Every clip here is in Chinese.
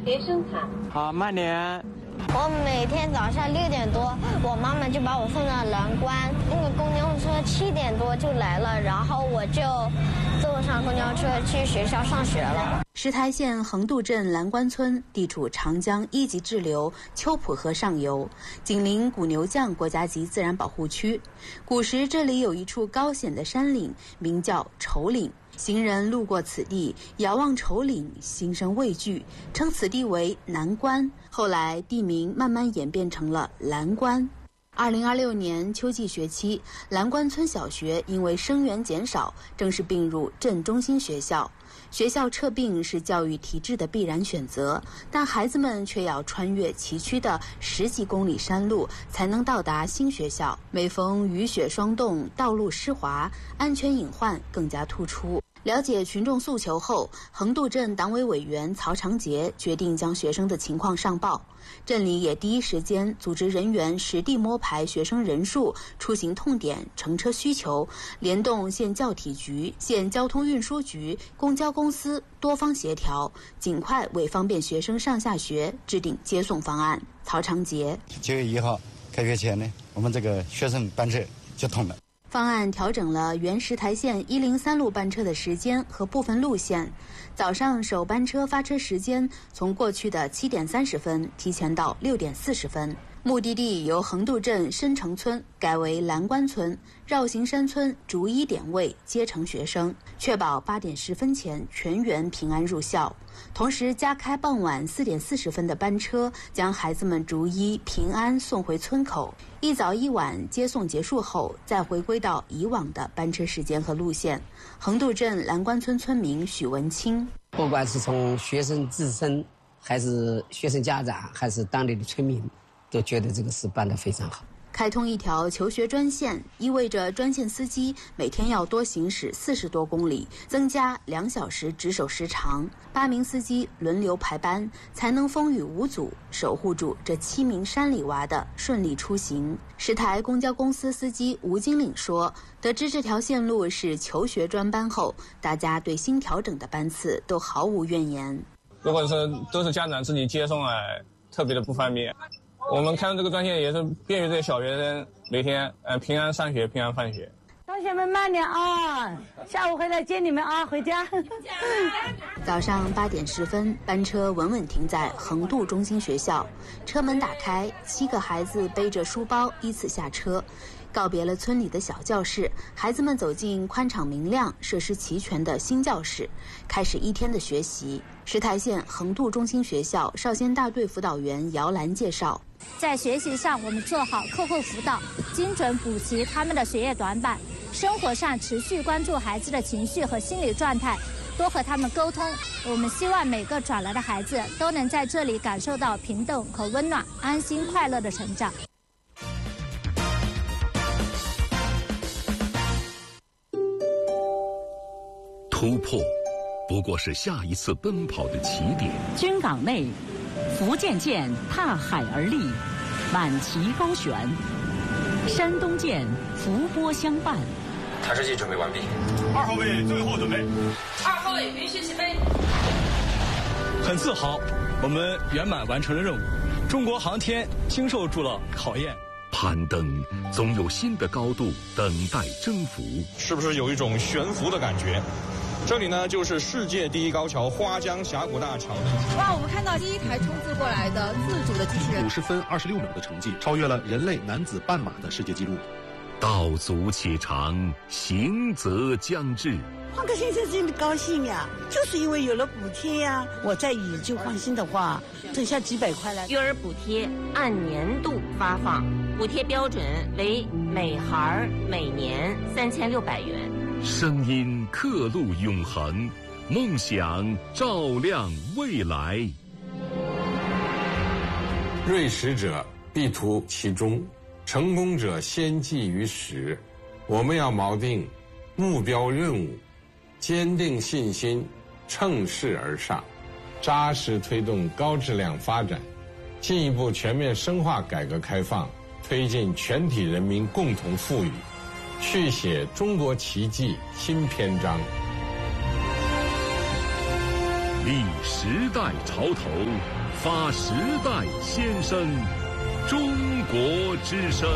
别生产。 好，慢点。 我每天早上6点多，我妈妈就把我送到蓝关，那个公交车7点多就来了，然后我就坐上公交车去学校上学了。 石台县横渡镇蓝关村地处长江1级支流秋浦河上游，紧邻古牛降国家级自然保护区。古时这里有一处高险的山岭，名叫丑岭。行人路过此地，遥望丑岭，心生畏惧，称此地为南关。后来地名慢慢演变成了蓝关。2026年秋季学期，蓝关村小学因为生源减少，正式并入镇中心学校。学校撤并是教育体制的必然选择，但孩子们却要穿越崎岖的10几公里山路才能到达新学校。每逢雨雪霜冻，道路湿滑，安全隐患更加突出。了解群众诉求后，横渡镇党委委员曹长杰决定将学生的情况上报。镇里也第一时间组织人员实地摸排学生人数、出行痛点、乘车需求，联动县教体局、县交通运输局、公交公司多方协调，尽快为方便学生上下学制定接送方案。曹长杰 9月1号开学前呢，我们这个学生班车就通了。 方案调整了原石台县103路班车的时间和部分路线，早上首班车发车时间从过去的7点30分提前到6点40分。目的地由横渡镇深城村改为蓝关村，绕行山村逐一点位接乘学生，确保8点10分前全员平安入校。同时加开傍晚4点40分的班车，将孩子们逐一平安送回村口。一早一晚接送结束后，再回归到以往的班车时间和路线。横渡镇蓝关村村民许文清， 不管是从学生自身，还是学生家长，还是当地的村民，都觉得这个事办得非常好。 开通一条求学专线，意味着专线司机每天要多行驶40多公里，增加2小时值守时长。8名司机轮流排班，才能风雨无阻守护住这7名山里娃的顺利出行。石台公交公司司机吴金岭说，得知这条线路是求学专班后，大家对新调整的班次都毫无怨言。 如果是都是家长自己接送特别的不方便。我们开的这个专线也是便于这些小学生每天平安上学、平安放学。 同学们慢点啊，下午回来接你们啊，回家。 早上8点10分，班车稳稳停在横渡中心学校，车门打开，7个孩子背着书包依次下车。告别了村里的小教室，孩子们走进宽敞明亮、设施齐全的新教室，开始一天的学习。石台县横渡中心学校少先大队辅导员姚兰介绍， 在学习上我们做好课后辅导，精准补齐他们的学业短板，生活上持续关注孩子的情绪和心理状态，多和他们沟通。我们希望每个转来的孩子都能在这里感受到平等和温暖，安心快乐的成长。 突破不过是下一次奔跑的起点。 军港内，福建舰踏海而立，满旗高悬；山东舰伏波相伴。 探视器准备完毕。 2号位最后准备。 2号位允许起飞。 很自豪，我们圆满完成了任务。中国航天经受住了考验。 攀登总有新的高度等待征服， 是不是有一种悬浮的感觉？这里呢，就是世界第一高桥花江峡谷大桥。 哇，我们看到第一台冲刺过来的自主的机器人， 50分26秒的成绩，超越了人类男子半马的世界纪录。 道阻且长，行则将至。 换个先生真的高兴呀，就是因为有了补贴呀。我再以旧换新的话，挣下几百块来。 育儿补贴按年度发放，补贴标准为每孩每年3600元。 声音刻录永恒，梦想照亮未来。 锐识者必图其中，成功者先记于始。我们要锚定目标任务，坚定信心，乘势而上，扎实推动高质量发展，进一步全面深化改革开放，推进全体人民共同富裕，续写中国奇迹新篇章。 立时代潮头，发时代先声。中国之声。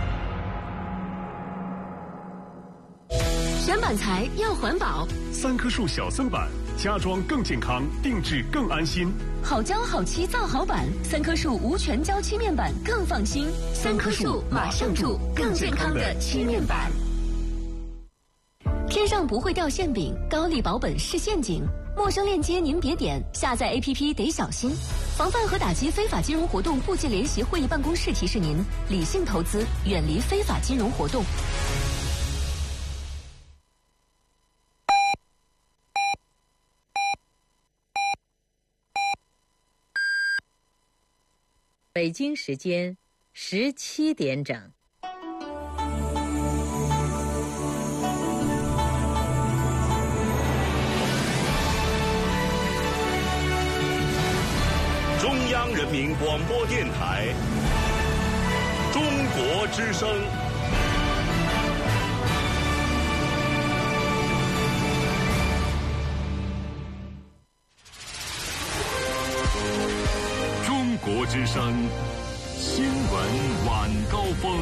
选板材要环保 ，3棵树小森板，家装更健康，定制更安心。 好胶好漆造好板，3棵树无全胶漆面板更放心。3棵树马上住更健康的漆面板。天上不会掉馅饼，高丽保本是陷阱。陌生链接您别点，下载 APP 得小心。防范和打击非法金融活动部际联席会议办公室提示您：理性投资，远离非法金融活动。 北京时间17点整。 中央人民广播电台中国之声。中国之声新闻晚高峰。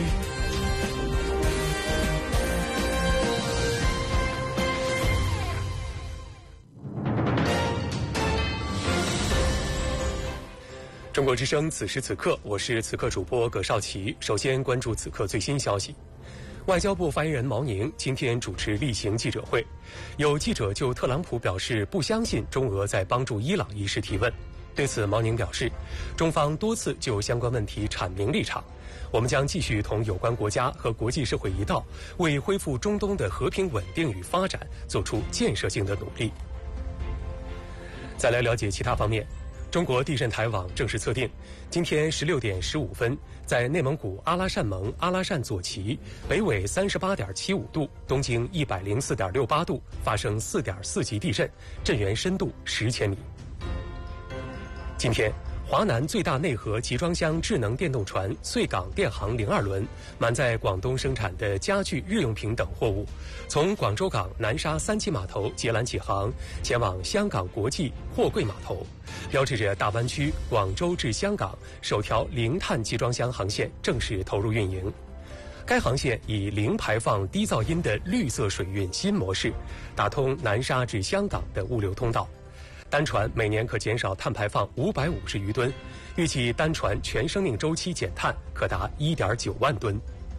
中国之声此时此刻，我是此刻主播葛少奇。首先关注此刻最新消息。外交部发言人毛宁今天主持例行记者会，有记者就特朗普表示不相信中俄在帮助伊朗一事提问。对此，毛宁表示，中方多次就相关问题阐明立场，我们将继续同有关国家和国际社会一道，为恢复中东的和平稳定与发展做出建设性的努力。再来了解其他方面。中国地震台网正式测定，今天16点15分，在内蒙古阿拉善盟阿拉善左旗北纬38.75度，东经104.68度发生4.4级地震，震源深度10千米。今天，华南最大内河集装箱智能电动船穗港电航02轮满载广东生产的家具、日用品等货物，从广州港南沙3期码头截拦起航，前往香港国际货柜码头，标志着大湾区广州至香港首条零碳集装箱航线正式投入运营。该航线以零排放、低噪音的绿色水运新模式，打通南沙至香港的物流通道。单船每年可减少碳排放550余吨，预计单船全生命周期减碳可达1.9万吨。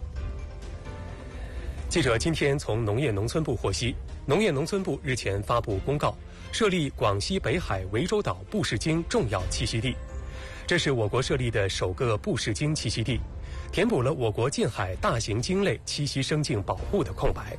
记者今天从农业农村部获悉，农业农村部日前发布公告，设立广西北海涠洲岛布氏鲸重要栖息地，这是我国设立的首个布氏鲸栖息地，填补了我国近海大型鲸类栖息生境保护的空白。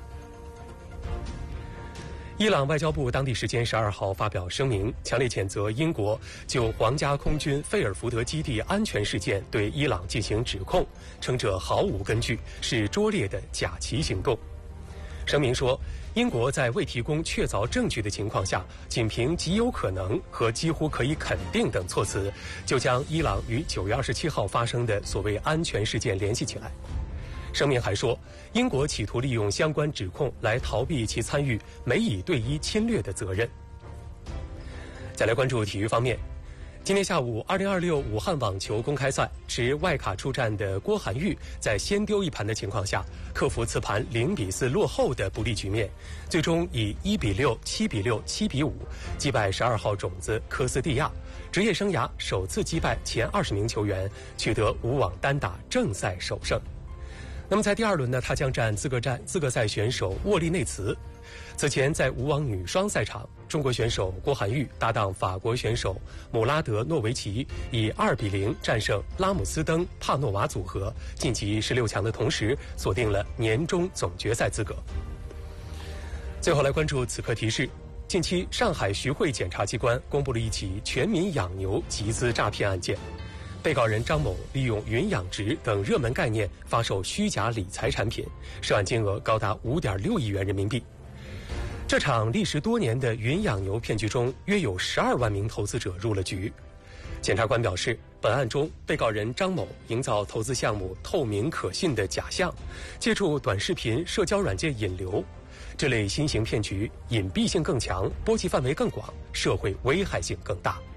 伊朗外交部当地时间12号发表声明，强烈谴责英国就皇家空军费尔福德基地安全事件对伊朗进行指控，称这毫无根据，是拙劣的假旗行动。声明说，英国在未提供确凿证据的情况下，仅凭极有可能和几乎可以肯定等措辞，就将伊朗与9月27号发生的所谓安全事件联系起来。声明还说，英国企图利用相关指控来逃避其参与美以对伊侵略的责任。再来关注体育方面，今天下午2026武汉网球公开赛，持外卡出战的郭涵玉在先丢一盘的情况下，克服次盘0比4落后的不利局面，最终以1比6、7比6、7比5击败12号种子科斯蒂亚，职业生涯首次击败前20名球员，取得无网单打正赛首胜。那么在第2轮呢，他将战资格赛选手沃利内茨。此前在无网女双赛场，中国选手郭涵玉搭档法国选手姆拉德诺维奇，以2比0战胜拉姆斯登帕诺瓦组合，晋级16强的同时，锁定了年终总决赛资格。最后来关注此刻提示。近期，上海徐汇检察机关公布了一起全民养牛集资诈骗案件。被告人张某利用云养殖等热门概念发售虚假理财产品，涉案金额高达5.6亿元人民币。这场历时多年的云养牛骗局中，约有12万名投资者入了局。检察官表示，本案中被告人张某营造投资项目透明可信的假象，借助短视频、社交软件引流， 这类新型骗局隐蔽性更强，波及范围更广，社会危害性更大。